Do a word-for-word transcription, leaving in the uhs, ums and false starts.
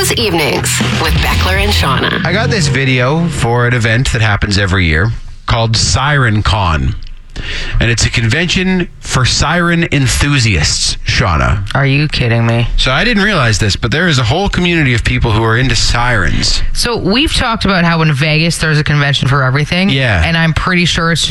Moose Evenings with Beckler and Shauna. I got this video for an event that happens every year called Siren Con. And it's a convention for siren enthusiasts, Shauna. Are you kidding me? So I didn't realize this, but there is a whole community of people who are into sirens. So we've talked about how in Vegas there's a convention for everything. Yeah. And I'm pretty sure it's